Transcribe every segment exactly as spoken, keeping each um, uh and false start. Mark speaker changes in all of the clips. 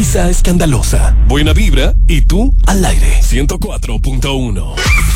Speaker 1: Risa escandalosa, buena vibra y tú al aire. ciento cuatro punto uno.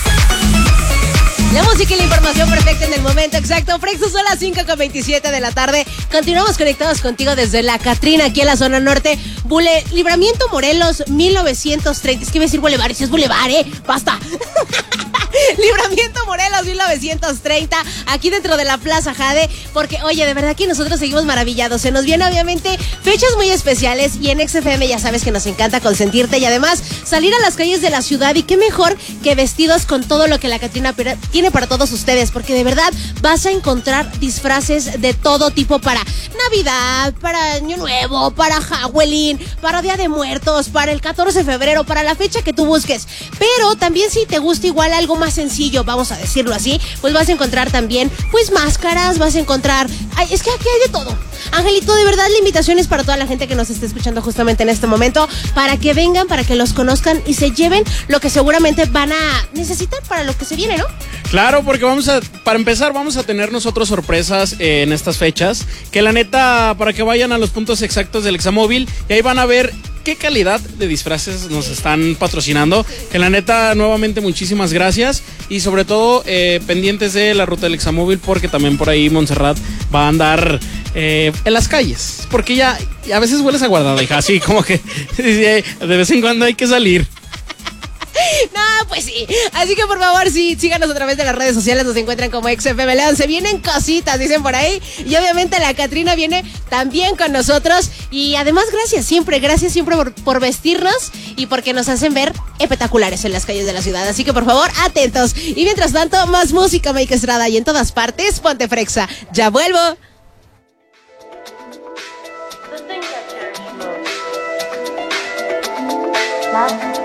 Speaker 2: La música y la información perfecta en el momento exacto. Frexo, son las cinco con veintisiete de la tarde. Continuamos conectados contigo desde La Catrina, aquí en la zona norte. Bule, Libramiento Morelos, mil novecientos treinta. Es que iba a decir Boulevard, y si es Boulevard, ¿eh? Basta. Libramiento Morelos, mil novecientos treinta, aquí dentro de la Plaza Jade, porque, oye, de verdad que nosotros seguimos maravillados. Se nos vienen, obviamente, fechas muy especiales y en X F M ya sabes que nos encanta consentirte y además salir a las calles de la ciudad, y qué mejor que vestidos con todo lo que la Catrina tiene para todos ustedes, porque de verdad vas a encontrar disfraces de todo tipo para Navidad, para Año Nuevo, para Halloween, para Día de Muertos, para el catorce de febrero, para la fecha que tú busques. Pero también si te gusta igual algo más sencillo, vamos a decirlo así, pues vas a encontrar también, pues máscaras, vas a encontrar, ay, es que aquí hay de todo. Angelito, de verdad la invitación es para toda la gente que nos esté escuchando justamente en este momento, para que vengan, para que los conozcan y se lleven lo que seguramente van a necesitar para lo que se viene, ¿no?
Speaker 3: Claro, porque vamos a, para empezar, vamos a tener nosotros sorpresas eh, en estas fechas, que la neta, para que vayan a los puntos exactos del Examóvil, y ahí van a ver qué calidad de disfraces nos están patrocinando, que la neta, nuevamente, muchísimas gracias, y sobre todo, eh, pendientes de la ruta del Examóvil, porque también por ahí Montserrat va a andar eh, en las calles, porque ya, ya a veces hueles a guardada, hija, así como que de vez en cuando hay que salir.
Speaker 2: No, pues sí. Así que por favor, sí, síganos a través de las redes sociales, nos encuentran como X F M León. Se vienen cositas, dicen por ahí. Y obviamente la Catrina viene también con nosotros. Y además, gracias siempre, gracias siempre por, por vestirnos y porque nos hacen ver espectaculares en las calles de la ciudad. Así que por favor, atentos. Y mientras tanto, más música, Mike Estrada, y en todas partes, ponte frexa. Ya vuelvo.
Speaker 4: Love.